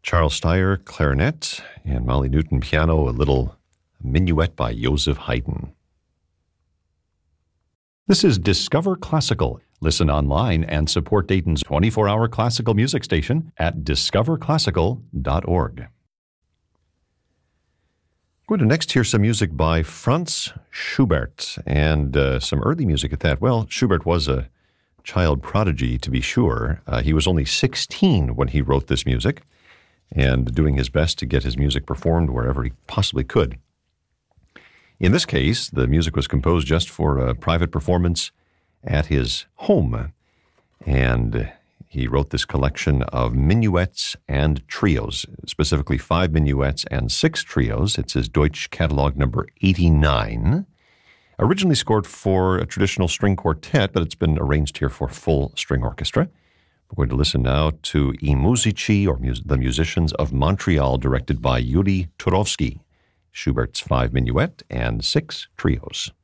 Charles Steyer, clarinet, and Molly Newton, piano, a little minuet by Joseph Haydn. This is Discover Classical. Listen online and support Dayton's 24-hour classical music station at discoverclassical.org. We're going to next hear some music by Franz Schubert, and some early music at that. Well, Schubert was a child prodigy, to be sure. He was only 16 when he wrote this music, and doing his best to get his music performed wherever he possibly could. In this case, the music was composed just for a private performance at his home, and he wrote this collection of minuets and trios, specifically 5 minuets and 6 trios. It's his Deutsch Catalog number 89. Originally scored for a traditional string quartet, but it's been arranged here for full string orchestra. We're going to listen now to I Musici, or the Musicians of Montreal, directed by Yuri Turovsky, Schubert's 5 minuet and 6 trios.